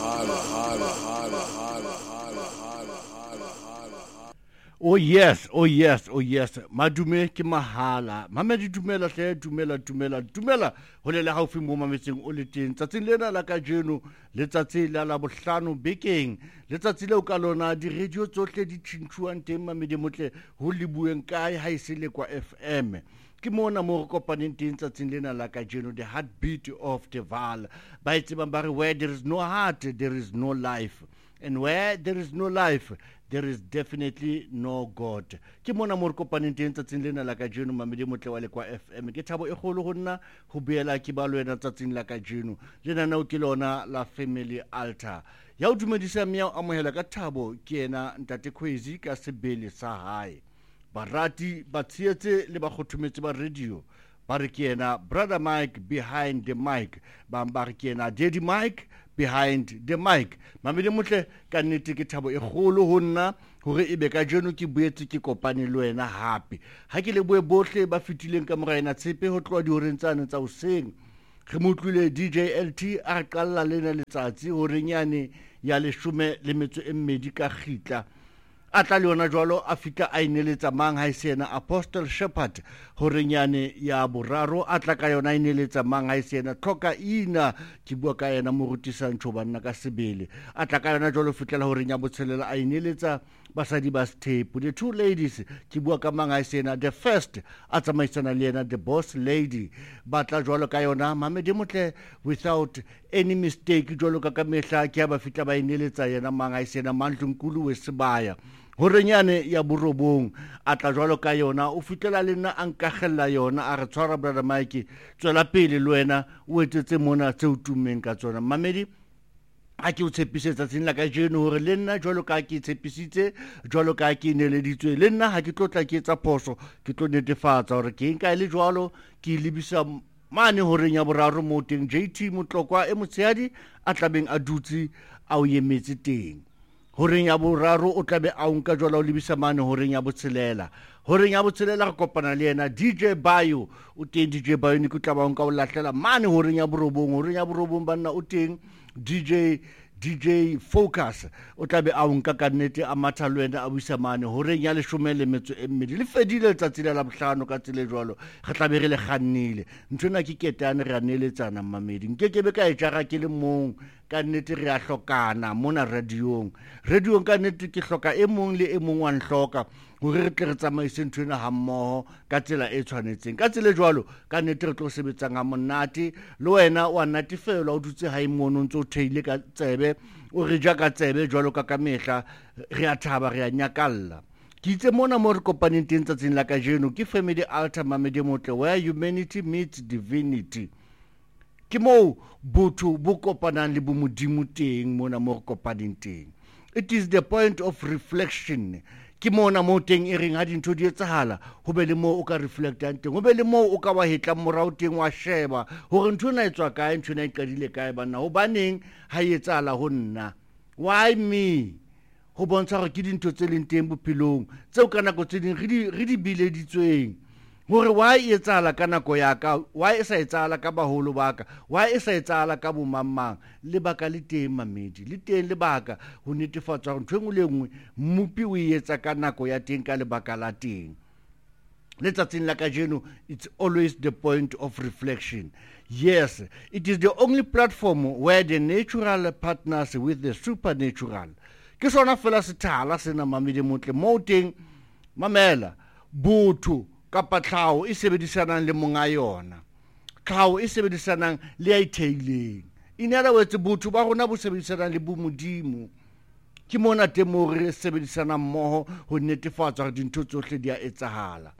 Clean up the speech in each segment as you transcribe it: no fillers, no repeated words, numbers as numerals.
Oh yes. Madume ke mahala. Mamedi dumela hle, dumela. Ho le haufi mo mametseng o le teng. Tsatsing lena la kajeno, letsatsi la bohlano bekeng. Letsatsi le o ka lona di radio tsohle di tshintshwang teng mamedi motle ho libueng kae ha ise le kwa FM. Ke mona mo re kopaneng teng tsatsing lena la kajeno, the heartbeat of the Val. Ba itse ba re where there is no heart, there is no life. And where there is no life, there is definitely no God. Ke mona mo re kopaneng teng tsatsing lena la kajeno mamedi motle wa le kwa FM. Ke thabo e kgolo ho nna ho beela ke ba lwena tsatsing la kajeno. Lena na o ke lona la Family Altar. Ya o dumedisa mea amohela ka thabo ke ena Ntate Khwezi ka sebele sa hae. Barati ba tsietse le ba khothumetse ba radio. Ba re ke ena Brother Mike behind the mic. Ba re ke ena Daddy Mike behind the mic. Mamedi motle ka nnete ke thabo e kgolo ho nna hore ebe ka jeno ke boetse ke kopane le wena hape. Ha ke le bohle ba fitileng ka mora ena tshepe ho tloa di horeng tsane tsa hoseng. Re motlwile DJ LT a qalla lena letsatsi hore nyane ya 12 ka khitla. A tla le yona jwalo a fika a ineletsa mang ha ise yena Apostle Shepherd hore nyane ya boraro a tla ka yona ineletsa mang ha ise yena Tlhoka ina ke bua ka yena morutisang Chobanna ka sebele a tla ka yona jwalo fitlela hore nya botshelela a ineletsa basadi ba Stepu. The two ladies ke bua ka mang ha ise yena the first a tsamaisana le yena the boss lady ba tla jwalo ka yona mamedi motle without any mistake jwalo ka mehla ke ba fitla ba ineletsa yena mang ha ise yena Mandlunkulu we Sibaya hore nyane ya borobong a tla jwalo ka yona o fitlela le nna a nkagella yona a re tshwara Brother Mike tswela pele le wena o etsetse mona tse o tumeng ka tsona. Mamedi a ke o tshepisetsa tseng la ka jeno hore le nna jwalo ka ke tshepisitse jwalo ka ke ineleditswe le nna ha ke tlotla ke etsa phoso ke tlo netefatsa hore ke nka ile jwalo ke lebisa mane hore nya boraro mo teng JT Motlokwa e motshehadi a tlabeng a dutse a o yemetse teng. Hore ya boraro o tlabe a unka jwala o lebisa mane hore ya botshelela re kopana le yena DJ Bayo o teng DJ Bayo ni ku tlaba unka o lahlela mane hore ya borobong banna o teng DJ Focus o tlabe a unka ka nnete a matha lwena a buisa mane hore ya 12 le fedile letsatsi la bohlano ka tsile jwalo re tlabe re le khannile nthona ke ketane re aneletsana mamedi nkekebe ka etjara ke le mong ka nnete re a hlokana mona radiong ka nnete ke hloka e mong le e mong wa nhloka hore re tle re tsamaise nthona ha mmoho ka tsela e tshwanetseng ka tsile jwalo ka nnete re tlo sebetsang ha monate le wena wa natifela o dutse ha imono ntse o theile ka tsebe o re ja ka tsebe jwalo ka mehla re a thaba re a nyakalla. Ke itse mona mo re kopaneng teng tsatsing la kajeno ke Family Altar mamedi motle where humanity meets divinity. Ke mo botho bo kopanang le bomodimo teng mona mo re kopaneng teng. It is the point of reflection. Ke mona mo teng e reng ha dintho di etsahala ho be le mo o ka reflectang teng ho be le mo o ka wa hetla morao teng wa sheba hore ntho na etswa kae ntho na iqadile kae bana ho baneng ha etsahala ho nna why me ho bontsha hore ke dintho tse leng teng bophelong tseo ka nako tse ding re di bileditsweng hore why etsahala ka nako ya ka why e sa etsahala ka baholo baka why e sa etsahala ka bomammang le baka le teng mamedi le teng le baka ho netefatsa hore ntho engwe le engwe mmupi o etsa ka nako ya teng ka le baka la teng. Letsatsing la kajeno it's always the point of reflection. Yes, it is the only platform where the natural partners with the supernatural. Ke sona fela sethala sena mamedi motle mo teng mamela botho kapa tlhaho e sebedisanang le monga yona tlhaho e sebedisanang le a itheileng in other words botho ba rona bo sebedisanang le bomodimo ke mona temo re sebedisana mmoho ho netefatsa hore dintho tsohle di a etsahala.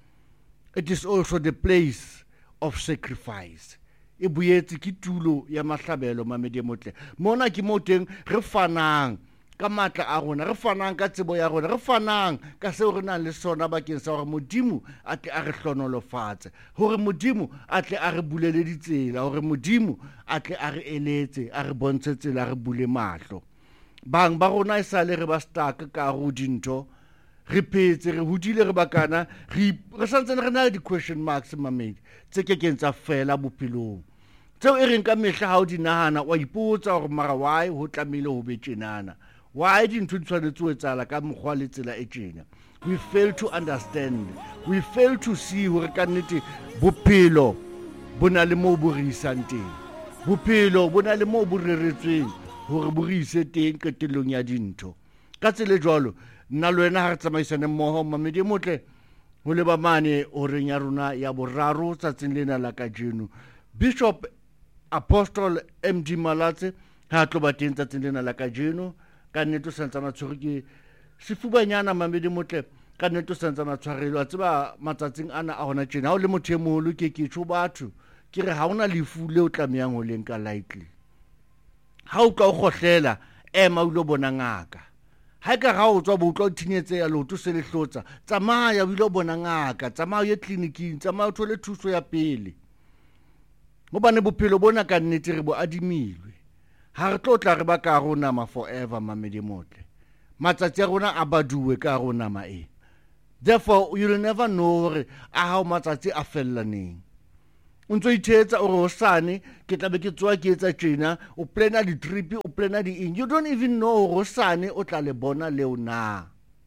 It is also the place of sacrifice. E boetse ke tulo ya mahlabelo mamedi motle mona ke mo teng re fanang ka matla a rona re fanang ka tsebo ya rona re fanang ka seo re nang le sona bakeng sa hore modimo a tle a re hlonolofatse hore modimo a tle a re bulele ditsela hore modimo a tle a re eletse a re bontshe tsela re bule mahlo. Bang ba rona e sale re ba stuck ka ho dintho re phetse re hodile re bakana re santse re na le di question marks mamedi tse ke kentsa fela bophelong tseo e reng ka mehla ha o di nahana wa ipotsa hore mara why ho tlamehile ho be tjenana, why dintho di tshwanetse ho etsahala ka mokgwa le tsela e tjena. We fail to understand, we fail to see hore ka nnete bophelo bo na le moo bo re isang teng, bophelo bo na le moo bo reretsweng hore bo re ise teng qetellong ya dintho. Ka tsela e jwalo nna le wena ha re tsamaisane mmoho mamedi motle ho leba mane horeng ya rona ya boraro tsatsing lena la kajeno. Bishop Apostle MD Malatse ha tlo ba teng tsatsing lena la kajeno, ka nnete santsana tshwere ke sefubanyana mamedi motle, ka nnete santsana tshwarelwa tseba matsatsing ana a hona tjena ha o le motho e moholo ke tsho batho ke re ha ona lefu le o tlamehang ho lenka lightly. Ha o ka o khohlela ema o lo bona ngaka, ha ka ga o tswa bo tlo thinyetse ya loto se le hlotsa, tsamaya o lo bona ngaka, tsamaya ye tleliniking, tsamaya o thole thuso ya pele. Mobane bophelo bona ka nnete re bo adimilwe, ha re tlo tla re ba ka rona ma forever mamedi motle, matsatsi a rona a baduwe ka rona ma e. Therefore you will never know hore a ha matsatsi a fella neng. O ntso ithetsa o re hosane ke tla be ke tswa ke etsa tjena, o plana di trip, o plana di eng, you don't even know hosane o tla le bona leo na.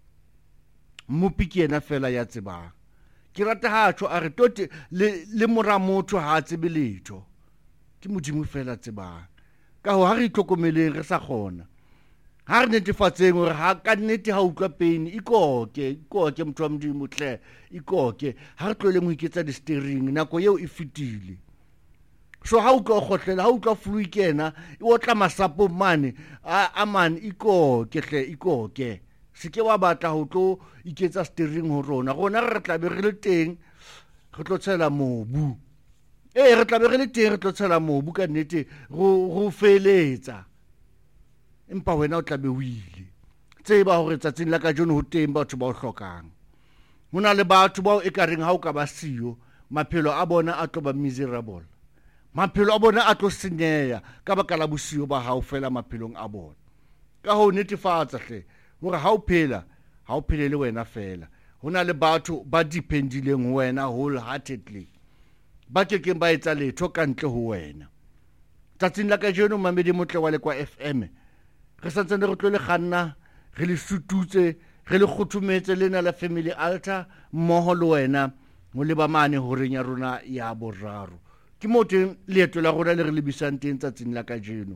Mmupi ke yena fela ya tsebang. Ke rata ha tjho a re tote le mora motho ha tsebe letho, ke modimo fela tsebang. Ka ho ha re itlhokomeleng re sa kgona, ha re netefatseng hore ha ka nnete ha utlwa pain ikoke motho wa modimo tle ikoke, ha re tlole mo iketsa di steering nako eo e fitile. So ha utlwa khotlela, ha utlwa flu ikena o tla masapo mane a man ikoke hle ikoke, se ke wa batla ho tlo iketsa steering ho rona re tla be re le teng re tlo tshela mobu, re tla be re le teng re tlo tshela mobu ka nnete go feletsa. Empa wena o tla be o ile tseba hore tsatsing la ka jeno ho teng batho ba o hlokang, hona le batho bao e ka reng ha o ka ba siyo maphelo a bona a tlo ba miserable, maphelo a bona a tlo senyeha ka baka la bosiyo ba hao fela maphelong a bona. Ka ho netefatsa hle hore ha o phela ha o phelele wena fela, hona le batho ba dependileng ho wena wholeheartedly, ba kekeng ba etsa letho ka ntle ho wena. Tsatsing la ka jeno mamedi motle wa le kwa FM re santsane re tlo le kganna, re le sututse, re le kgothumetse lena la family altar mmoho le wena mo leba mane horeng ya rona ya boraro. Ke mo teng leeto la rona le re lebisang teng tsatsing la kajeno.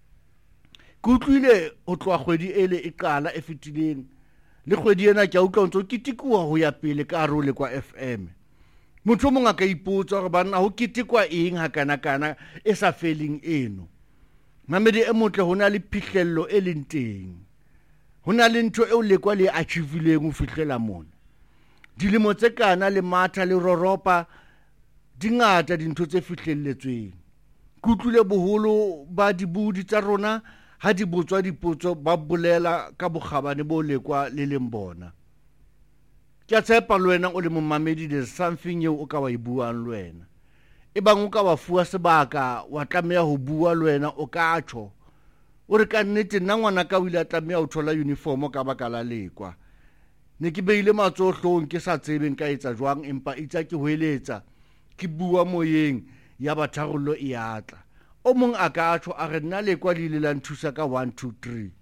Ke utlwile ho tloha kgwedi ele e qala e fetileng, le kgwedi ena ke a utlwa ntse o ketekwa ho ya pele ka hare le kwa FM. Motho mong a ka ipotsa hore bana ho ketekwa eng ha kana e sa feleng eno. Mamedi e motle hona le phihlello e leng teng, hona le ntho eo lekwa le achievileng ho fihlela mona. Dilemo tse kana le matha le roropa dingata dintho tse fihlelletsweng. Kutlule boholo ba dibudi tsa rona ha di botswa dipotso ba bolela ka bokgabane bo lekwa le leng bona. Ke a tshepa le wena o le momamedi there's something eo o ka wa ibuang le wena. E bang o ka wa fuwa sebaka wa tlameha ho bua le wena o ka tjho o re ka nnete nna ngwana ka o ile a tlameha ho thola uniform ka baka la lekwa, ne ke beile matsohlong ke sa tsebeng ka etsa jwang, empa itsa ke hoeletsa ke bua moyeng ya batharollo e atla. O mong a ka tjho a re nna lekwa le ile la nthusa ka 1 2 3.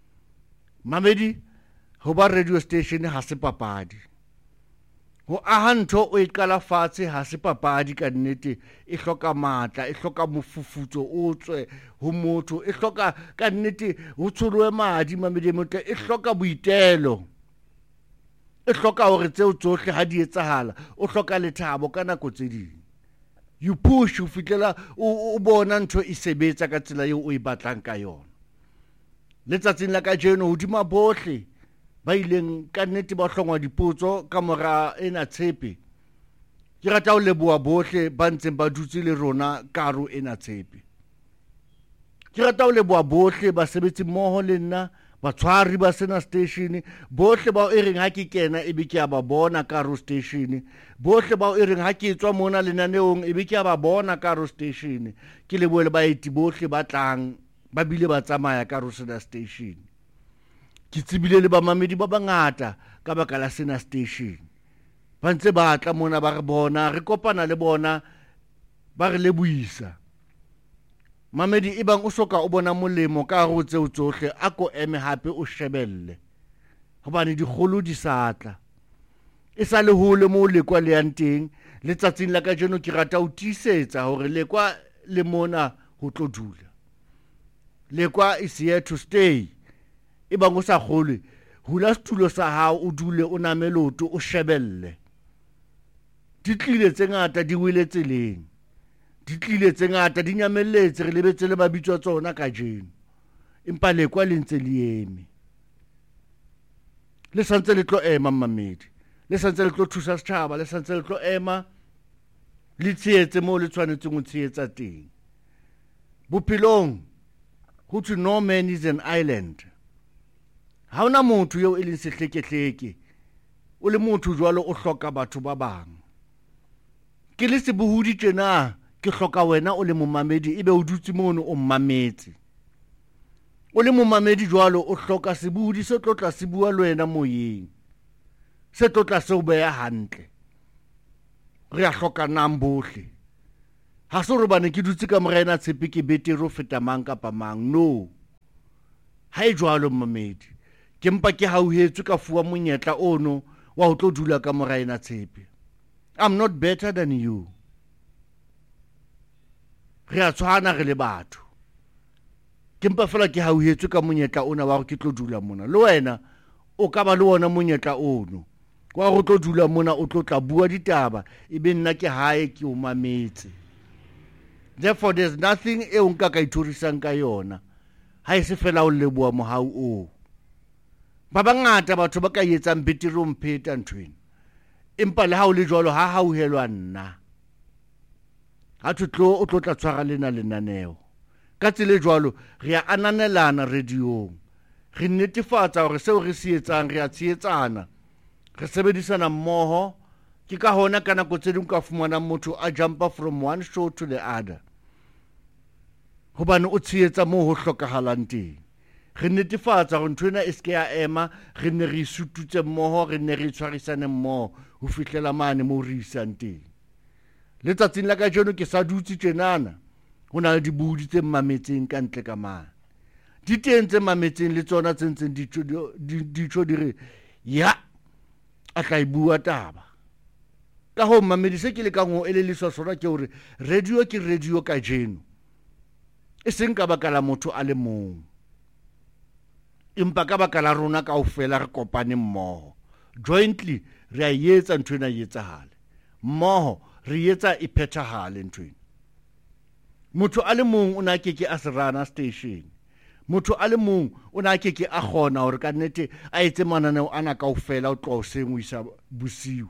Mamedi ho ba radio station ha se papadi, ho aha ntho o e qala fatshe ha se papadi ka nnete, e hloka matla, e hloka mofufutso o tswe ho motho, e hloka ka nnete ho tsholowe madi mamedi motle, e hloka boitelo, e hloka hore tseo tsohle ha di etsahala o hloka lethabo ka nako tse ding. You push ho fitlela o bona ntho e sebetsa ka tsela eo o e batlang ka yona. Letsatsing la ka jeno hodima bohle ba ileng ka nnete ba hlongwa dipotso ka mora ena tshepe. Ke rata ho leboha bohle ba ntseng ba dutse le rona karo ena tshepe. Ke rata ho leboha bohle ba sebetsi mmoho le nna, batshwari ba sena station, bohle ba e reng ha ke kena e be ke a ba bona karo station, bohle ba e reng ha ke tswa mona lenaneong e be ke a ba bona karo station. Ke lebohe le baeti bohle ba tlang ba bile ba tsamaya karo sena station. Ke tsebile le bamamedi ba bangata ka baka la sena station, ba ntse ba tla mona ba re bona, re kopana le bona ba re lebohisa. mamedi ebang o soka o bona molemo ka go tseo tsohle a ko eme hape o shebelle hobane dikgolo di satla e sa le hole mo lekwa le yang teng letsatsing la kajeno ke rata o tiisetsa hore lekwa le mona ho tlo dula lekwa is here to stay ebang o sa kgolwe hula setulo sa hao o dule o name loto o shebelle di tlile tse ngata di wele tseleng di tlile tse ngata di nyamelletse re lebetse le mabitso tsona kajeno empa lekwa le ntse le eme le santse le tlo ema mamedi le santse le tlo thusa setjhaba le santse le tlo ema le tsietse mo le tshwanetseng o tsietsa teng bophelong ho thwe no man is an island ha ona motho yo e leng sehlekehleke o le motho jwalo o hloka batho ba bang ke le sebohudi tjena ke hloka wena o le momamedi ebe o dutse mono o mmametse o le momamedi jwalo o hloka sebohudi se tlotla se bua le wena moyeng se tlotla se o beha hantle re a hloka nang bohle ha se re bane ke dutse ka morena tshepe ke betere ho feta mang kapa mang no ha e jwalo mmamedi ke mpa ke hauhetswe ka fuwa monyetla ono wa ho tlo dula ka morena tshepe I'm not better than you re a tshwana re le batho ke mpa fela ke hauhetswe ka monyetla ona wa go ke tlo dula mona le wena o ka ba le wona monyetla ono wa go tlo dula mona o tlo tla bua ditaba ebe nna ke hae ke o mametse therefore there's nothing e o nka ka ithurisang ka yona ha e se fela o leboa mohau o ba bangata batho ba ka etsang betere o mpheta nthwena empa le ha o le jwalo ha hauhelwa nna ha tlo o tlo tla tshwara lena lenaneo ka tsile jwalo re a ananelana radiong re netefatsa hore seo re se etsang re a tsietsana re sebedisana mmoho ke ka hona ka nako tse ding ka fumana motho a jumpa from one show to the other hobane o tsietsa mo ho hlokahalang teng re netefatsa hore nthwena e ske ya ema re ne re isututse mmoho re ne re tshwarisane mmoho ho fihlela mane mo re isang teng letsatsing la kajeno ke sa dutse tjenana ho na le dibudi tse mametseng ka ntle ka mane di teng tse mametseng le tsona tse ntseng di tjho di re ya a tla e bua taba ka ho mamedise ke le ka ngo eleliswa sona ke hore radio ke radio kajeno e seng ka baka la motho a le mong empa ka baka la rona kaofela re kopane mmoho jointly re a etsa nthwena e etsahale mmoho re etsa e phethahale nthwena motho a le mong o na keke a serana station motho a le mong o na keke a kgona hore ka nnete a etse mananeo ana kaofela o tlo seng o isa bosiu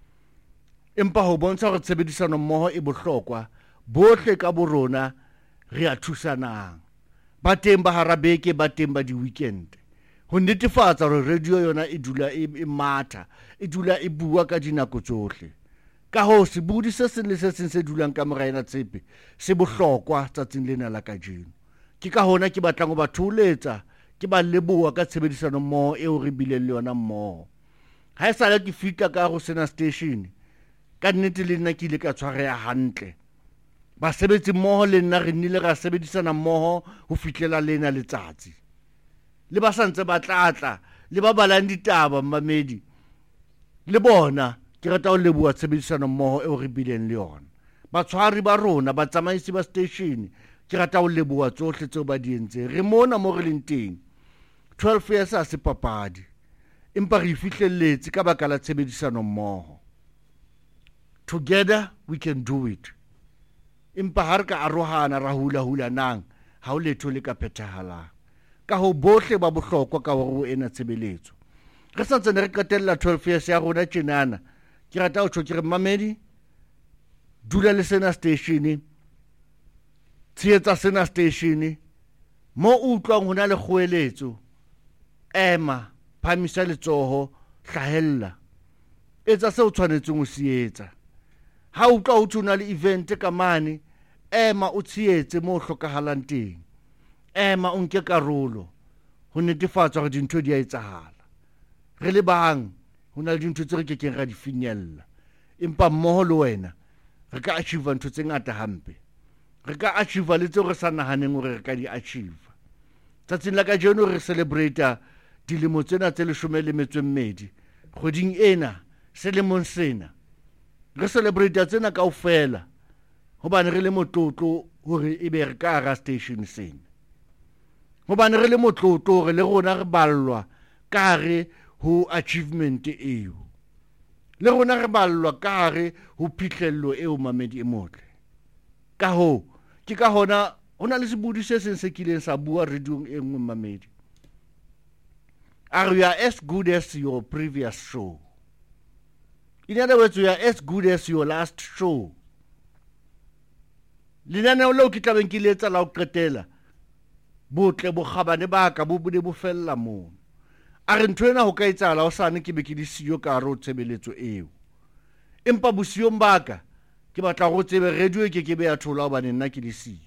empa ho bontsha hore tshebedisano mmoho e bohlokwa bohle ka borona re a thusanang ba teng ba harabeke ba teng ba di-weekend ho netefatsa hore radio yona e dula e matha e dula e bua ka dinako tsohle ka ho se budi se seng le se seng se dulang ka morena tshepe se bohlokwa tsatsing lena la kajeno ke ka hona ke batlang ho ba thuletsa ke ba leboha ka tshebedisano mmoho eo re bileng le yona mmoho ha e sale ke fitla ka go sena station ka nnete le nna ke ile ka tshwareha hantle basebetsi mmoho le nna re nnile ra sebedisana mmoho ho fihlela lena letsatsi le ba santse ba tlatla le ba balang ditaba mmamedi le bona ke rata ho leboha tshebedisano mmoho eo re bileng le yona batshwari ba rona ba tsamaisi ba station ke rata ho leboha tsohle tseo ba di entseng re mona mo re leng teng 12 years a se papadi empa re fihlelletse ka baka la tshebedisano mmoho together we can do it empa ha re ka arohana ra hula nang ha o letho le ka phethahalang ka ho bohle ba bohlokwa ka hore o ena tshebeletso re sa tsene re qetella 12 years ya rona tjenana ke rata ho tjho ke re mamedi dula le sena station tsietsa sena station mo utlwang hona le kgoeletso ema phamisa letsoho hlahella etsa se o tshwanetseng o se etsa ha utlwa ho tsona le event ka mane ema o tsietse mo hlokahalang teng ema o nke karolo ho netefatsa hore dintho di a etsahala re le bang hona le dintho tse re kekeng ra di finyella empa mmoho le wena re ka achieve ntho tse ngata hampe re ka achieve le tseo re sa nahaneng hore re ka di achieve. Tsatsing la kajeno re celebrate dilemo tsena tse 12 kgweding ena selemong sena. Re celebrate tsena kaofela hobane re le motlotlo hore ebe re ka ara station sena. Hobane re le motlotlo hore le rona re ballwa ka re ho achievement eo. Le rona re ballwa ka re ho phihlello eo mamedi e motle. Ka ho ke ka hona hona le sebudi se seng se kileng sa bua radiong e nngwe mamedi. Are you as good as your previous show? In other words, you are as good as your last show. Lenaneo leo ke tlabeng ke letsa la ho qetela botle bo kgabane ba ka bo bude bo fella moo. A re ntho ena ho ka etsahala ho sane ke be ke di siyo ka ro tshebeletso eo. Empa bosiyong ba ka ke batla go tsebe radio e ke be ya thola hobane nna ke di siyo.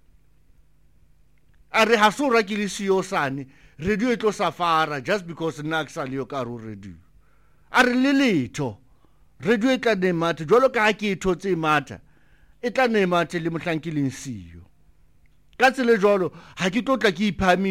A re ha so ra ke di siyo sane radio e tlo safara just because nna ke sa le yo ka ro radio. A re le letho radio e tla ne matha jwalo ka ha ke thotse matha e tla ne matha le mohlang ke leng siyo. Ka tsela jwalo ha ke tlotla ke iphami